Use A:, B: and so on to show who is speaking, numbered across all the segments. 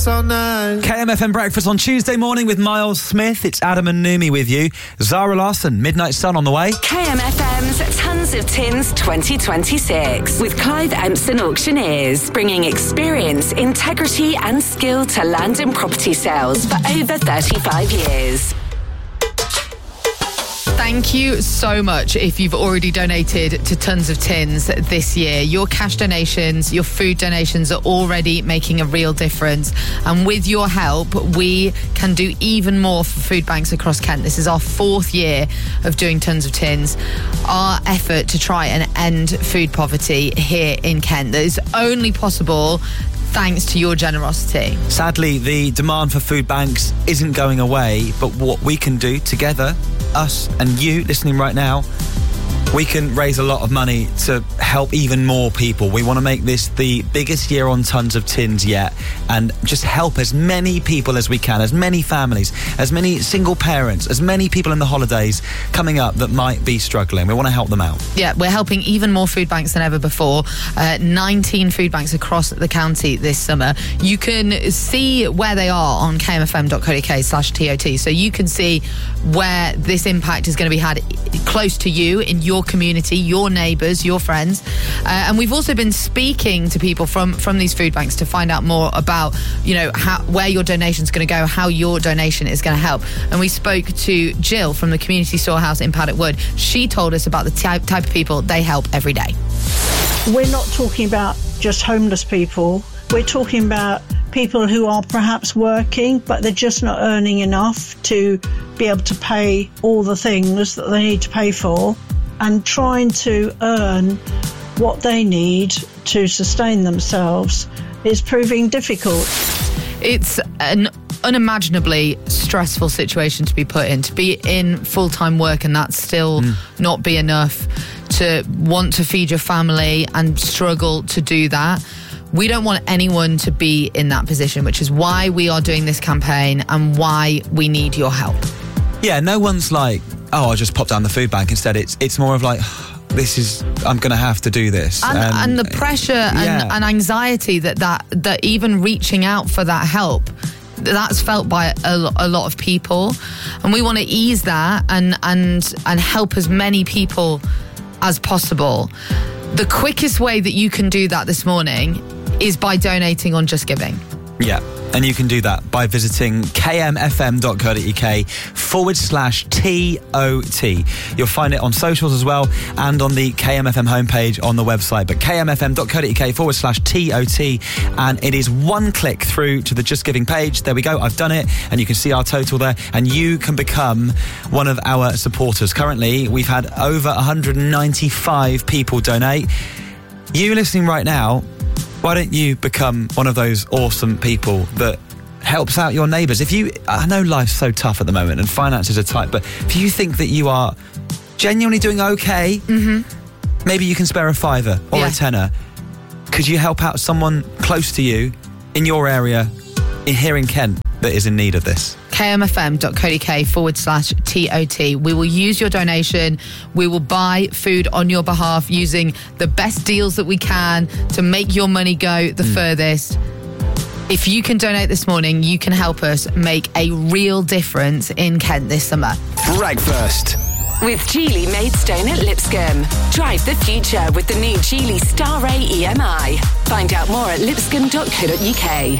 A: us all night.
B: KMFM Breakfast on Tuesday morning with Miles Smith. It's Adam and Numi with you. Zara Larsson, Midnight Sun on the way.
C: KMFM's Tons of Tins 2026 with Clive Empson Auctioneers, bringing experience, integrity and skill to land and property sales for over 35 years.
D: Thank you so much if you've already donated to Tons of Tins this year. Your cash donations, your food donations are already making a real difference. And with your help, we can do even more for food banks across Kent. This is our 4th year of doing Tons of Tins. Our effort to try and end food poverty here in Kent that is only possible thanks to your generosity.
B: Sadly, the demand for food banks isn't going away, but what we can do together, us and you listening right now, we can raise a lot of money to help even more people. We want to make this the biggest year on Tons of Tins yet and just help as many people as we can, as many families, as many single parents, as many people in the holidays coming up that might be struggling. We want to help them out.
D: Yeah, we're helping even more food banks than ever before. 19 food banks across the county this summer. You can see where they are on kmfm.co.uk/TOT. So you can see where this impact is going to be had close to you, in your community, your neighbours, your friends. And we've also been speaking to people from these food banks to find out more about, you know, where your donation's going to go, how your donation is going to help. And we spoke to Jill from the Community Storehouse in Paddock Wood. She told us about the type of people they help every day.
E: We're not talking about just homeless people. We're talking about people who are perhaps working, but they're just not earning enough to be able to pay all the things that they need to pay for, and trying to earn what they need to sustain themselves is proving difficult.
D: It's an unimaginably stressful situation to be put in, to be in full-time work and that still not be enough, to want to feed your family and struggle to do that. We don't want anyone to be in that position, which is why we are doing this campaign and why we need your help.
B: Yeah, no one's like, oh, I'll just pop down the food bank. Instead, it's more of like, I'm going to have to do this.
D: And the pressure and anxiety that even reaching out for that help, that's felt by a lot of people. And we want to ease that and help as many people as possible. The quickest way that you can do that this morning is by donating on Just Giving.
B: Yeah, and you can do that by visiting kmfm.co.uk/TOT. You'll find it on socials as well and on the KMFM homepage on the website. But kmfm.co.uk/TOT, and it is one click through to the Just Giving page. There we go, I've done it, and you can see our total there, and you can become one of our supporters. Currently, we've had over 195 people donate. You listening right now, why don't you become one of those awesome people that helps out your neighbours? I know life's so tough at the moment and finances are tight, but if you think that you are genuinely doing okay, maybe you can spare a £5 or a tenner. Could you help out someone close to you in your area here in Kent that is in need of this?
D: kmfm.co.uk/TOT. We will use your donation. We will buy food on your behalf using the best deals that we can to make your money go the furthest. If you can donate this morning, you can help us make a real difference in Kent this summer.
A: Breakfast
C: with Geely Maidstone at Lipscomb. Drive the future with the new Geely Star Ray EMI. Find out more at lipscomb.co.uk.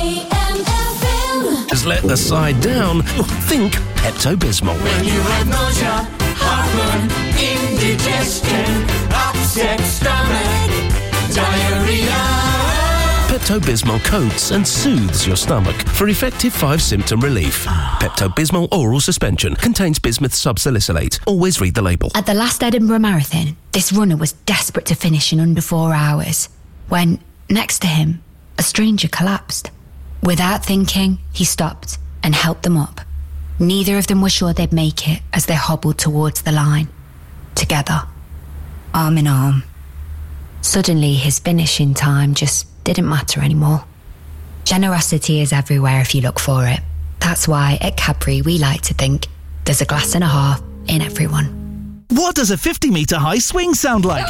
F: Just let the side down. Think Pepto-Bismol.
G: When you have nausea, heartburn, indigestion, upset stomach, diarrhea.
F: Pepto-Bismol coats and soothes your stomach for effective 5-symptom relief. Pepto-Bismol oral suspension contains bismuth subsalicylate. Always read the label.
H: At the last Edinburgh Marathon, this runner was desperate to finish in under 4 hours when, next to him, a stranger collapsed. Without thinking, he stopped and helped them up. Neither of them were sure they'd make it as they hobbled towards the line. Together, arm in arm. Suddenly, his finishing time just didn't matter anymore. Generosity is everywhere if you look for it. That's why at Cadbury we like to think there's a glass and a half in everyone.
I: What does a 50-metre high swing sound like?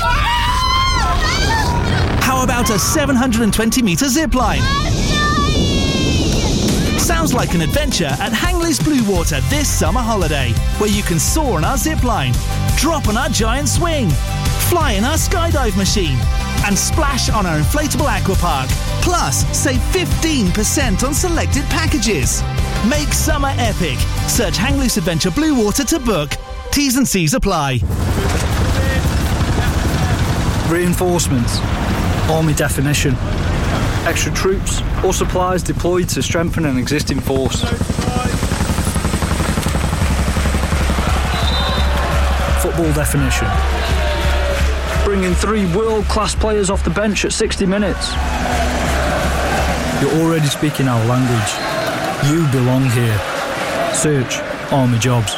I: How about a 720-metre zip line? feels like an adventure at Hangley's Blue Water this summer holiday, where you can soar on our zip line, drop on our giant swing, fly in our skydive machine, and splash on our inflatable aqua park. Plus, save 15% on selected packages. Make summer epic. Search Hangley's Adventure Blue Water to book. T's and C's apply.
J: Reinforcements. Army definition. Extra troops or supplies deployed to strengthen an existing force. Football definition. Bringing 3 world-class players off the bench at 60 minutes. You're already speaking our language. You belong here. Search Army Jobs.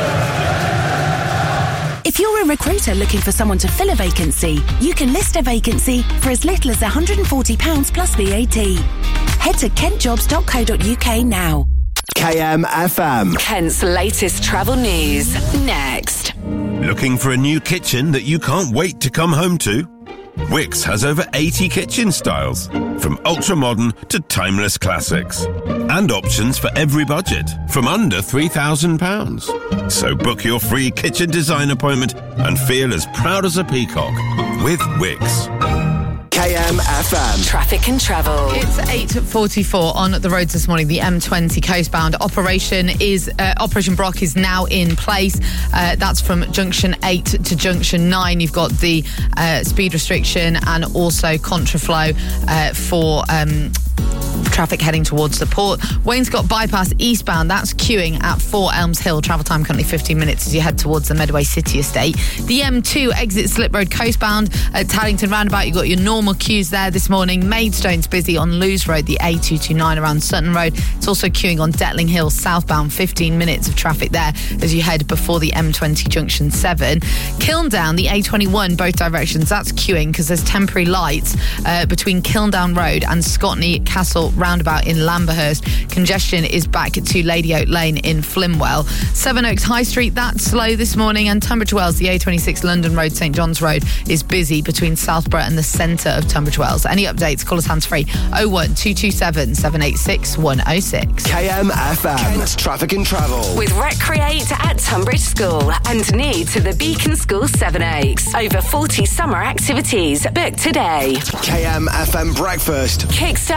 K: If you're a recruiter looking for someone to fill a vacancy, you can list a vacancy for as little as £140 plus VAT. Head to kentjobs.co.uk now.
A: KMFM.
C: Kent's latest travel news. Next.
L: Looking for a new kitchen that you can't wait to come home to? Wickes has over 80 kitchen styles, from ultra-modern to timeless classics. And options for every budget, from under £3,000. So book your free kitchen design appointment and feel as proud as a peacock with Wickes.
A: KMFM.
C: Traffic and travel.
D: It's 8:44 on the roads this morning. The M20 coastbound Operation Brock is now in place. That's from junction 8 to junction 9. You've got the speed restriction and also contraflow for traffic heading towards the port. Wainscott bypass eastbound, that's queuing at 4 Elms Hill. Travel time currently 15 minutes as you head towards the Medway City Estate. The M2 exit Slip Road coastbound at Taddington Roundabout. You've got your normal queues there this morning. Maidstone's busy on Lewes Road, the A229 around Sutton Road. It's also queuing on Detling Hill southbound. 15 minutes of traffic there as you head before the M20 junction 7. Kilndown, the A21 both directions, that's queuing because there's temporary lights between Kilndown Road and Scotney Castle roundabout in Lamberhurst. Congestion is back to Lady Oak Lane in Flimwell. Sevenoaks High Street, that's slow this morning, and Tunbridge Wells, the A26 London Road, St John's Road is busy between Southborough and the centre of Tunbridge Wells. Any updates, call us hands free 01227 786 106.
A: KMFM. Kent's Traffic and Travel.
C: With Recreate at Tunbridge School and new to the Beacon School Sevenoaks. Over 40 summer activities. Book today.
A: KMFM Breakfast.
C: Kickstart